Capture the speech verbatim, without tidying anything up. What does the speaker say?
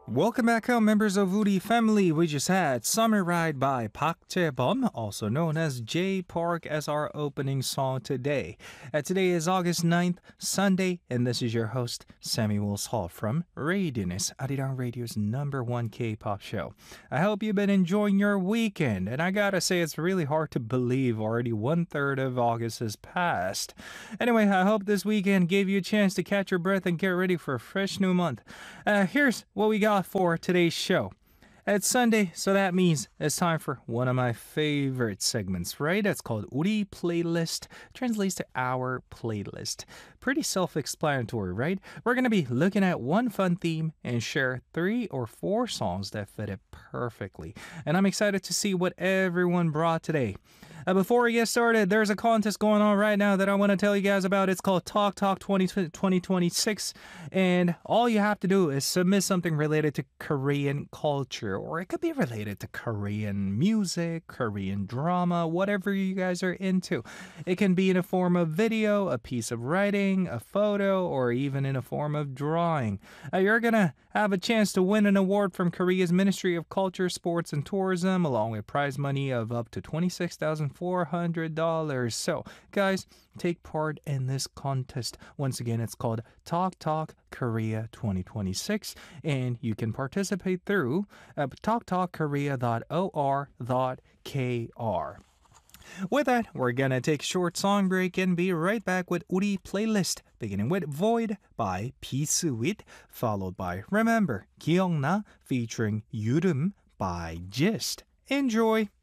Welcome back home, members of Woody family. We just had Summer Ride by Park Jae-bum, also known as J Park, as our opening song today. Uh, today is August ninth, Sunday, and this is your host, Samuel Hall from Radioness, Arirang Radio's number one K-pop show. I hope you've been enjoying your weekend, and I gotta say it's really hard to believe already one-third of August has passed. Anyway, I hope this weekend gave you a chance to catch your breath and get ready for a fresh new month. Uh, here's what we got for today's show. It's Sunday, so that means it's time for one of my favorite segments, right? It's called 우리 Playlist, translates to our playlist. Pretty self-explanatory, right? We're going to be looking at one fun theme and share three or four songs that fit it perfectly. And I'm excited to see what everyone brought today. Uh, before we get started, there's a contest going on right now that I want to tell you guys about. It's called Talk Talk twenty twenty-six, and all you have to do is submit something related to Korean culture, or it could be related to Korean music, Korean drama, whatever you guys are into. It can be in a form of video, a piece of writing, a photo, or even in a form of drawing. Uh, you're gonna have a chance to win an award from Korea's Ministry of Culture, Sports, and Tourism, along with prize money of up to twenty-six thousand four hundred dollars. So, guys, take part in this contest. Once again, it's called Talk Talk Korea twenty twenty-six, and you can participate through uh, talk talk korea dot o r dot k r. With that, we're gonna take a short song break and be right back with 우리 Playlist, beginning with Void by P-Sweet, followed by Remember, 기억나, featuring Yurim by Gist. Enjoy!